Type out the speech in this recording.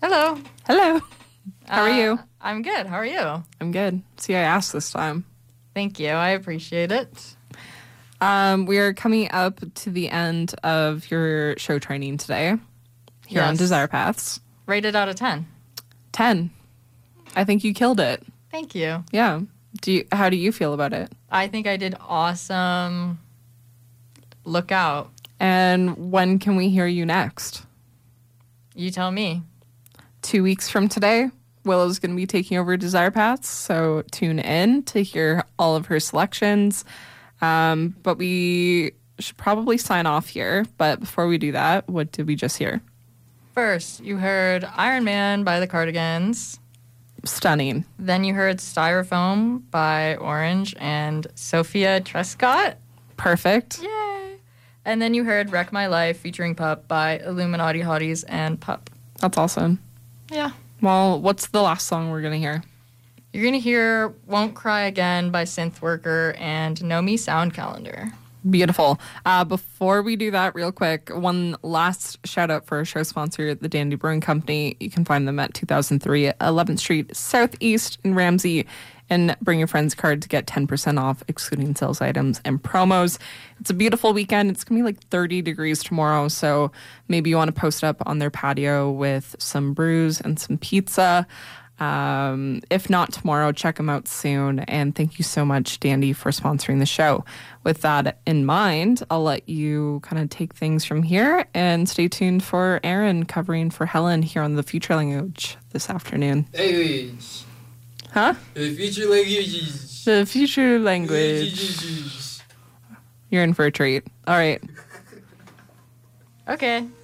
Hello. Hello. How are you? I'm good. How are you? I'm good. See, I asked this time. Thank you. I appreciate it. We are coming up to the end of your show training today here on Desire Paths. Rated out of 10. 10. I think you killed it. Thank you. Yeah. How do you feel about it? I think I did awesome. Look out. And when can we hear you next? You tell me. 2 weeks from today, Willow's going to be taking over Desire Paths, so tune in to hear all of her selections. But we should probably sign off here. But before we do that, what did we just hear? First, you heard Iron Man by the Cardigans. Stunning. Then you heard Styrofoam by Orange and Sophia Trescott. Perfect. Yay! And then you heard Wreck My Life featuring Pup by Illuminati Hotties and Pup. That's awesome. Yeah. Well, what's the last song we're going to hear? You're going to hear Won't Cry Again by Synthworker and Know Me Sound Calendar. Beautiful. Before we do that, real quick, one last shout out for our show sponsor, the Dandy Brewing Company. You can find them at 2003 11th Street Southeast in Ramsey. And bring your friend's card to get 10% off, excluding sales items and promos. It's a beautiful weekend. It's going to be like 30 degrees tomorrow. So maybe you want to post up on their patio with some brews and some pizza. If not tomorrow, check them out soon. And thank you so much, Dandy, for sponsoring the show. With that in mind, I'll let you kind of take things from here and stay tuned for Aaron covering for Helen here on The Future Language this afternoon. Language. Huh? The future languages. The future language. You're in for a treat. All right. Okay.